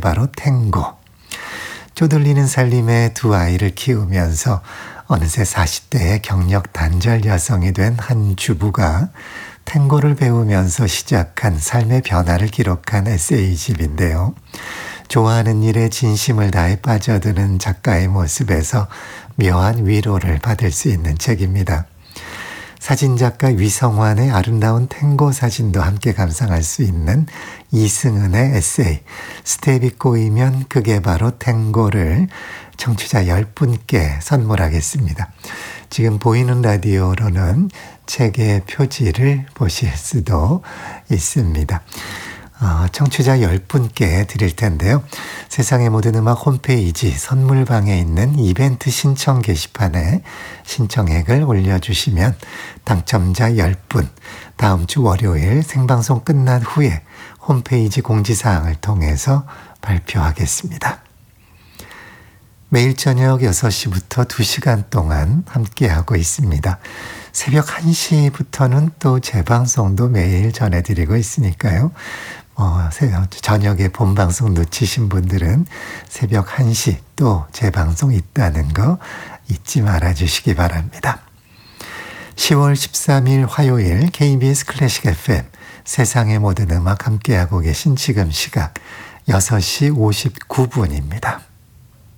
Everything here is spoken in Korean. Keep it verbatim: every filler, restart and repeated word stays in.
바로 탱고. 쪼들리는 살림에 두 아이를 키우면서 어느새 사십 대의 경력 단절 여성이 된 한 주부가 탱고를 배우면서 시작한 삶의 변화를 기록한 에세이집인데요. 좋아하는 일에 진심을 다해 빠져드는 작가의 모습에서 묘한 위로를 받을 수 있는 책입니다. 사진작가 위성환의 아름다운 탱고 사진도 함께 감상할 수 있는 이승은의 에세이 스텝이 꼬이면 그게 바로 탱고를 청취자 열 분께 선물하겠습니다. 지금 보이는 라디오로는 책의 표지를 보실 수도 있습니다. 어, 청취자 열 분께 드릴 텐데요. 세상의 모든 음악 홈페이지 선물방에 있는 이벤트 신청 게시판에 신청액을 올려주시면 당첨자 열 분, 다음 주 월요일 생방송 끝난 후에 홈페이지 공지사항을 통해서 발표하겠습니다. 매일 저녁 여섯 시부터 두 시간 동안 함께하고 있습니다. 새벽 한 시부터는 또 재방송도 매일 전해드리고 있으니까요. 어, 저녁에 본방송 놓치신 분들은 새벽 한 시 또 재방송 있다는 거 잊지 말아주시기 바랍니다. 시월 십삼일 화요일 케이비에스 클래식 에프엠 세상의 모든 음악 함께하고 계신 지금 시각 여섯 시 오십구 분입니다.